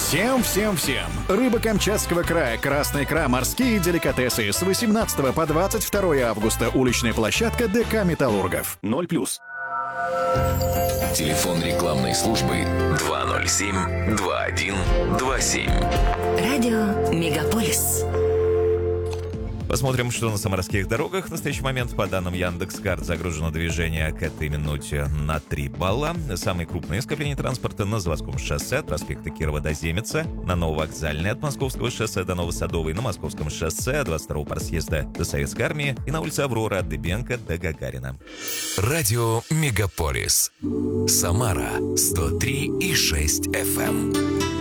Всем! Рыба Камчатского края, красная икра, морские деликатесы с 18 по 22 августа. Уличная площадка ДК «Металлургов». 0+. Телефон рекламной службы 207-2127. Радио Мегаполис. Посмотрим, что на самарских дорогах в настоящий момент. По данным Яндекс.Карт, загружено движение к этой минуте на 3 балла. Самые крупные скопления транспорта на Заводском шоссе от проспекта Кирова до Земеца, на Нововокзальной от Московского шоссе до Новосадовой, на Московском шоссе от 22-го парсъезда до Советской армии и на улице Авроры от Дыбенко до Гагарина. Радио Мегаполис. Самара 103,6 FM.